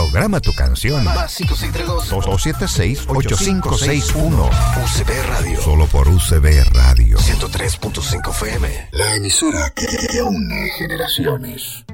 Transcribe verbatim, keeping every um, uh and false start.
Programa tu canción. Más cinco seis tres dos dos siete seis, ocho cinco seis uno. U C B Radio. Solo por U C B Radio. ciento tres punto cinco F M. La emisora que une generaciones.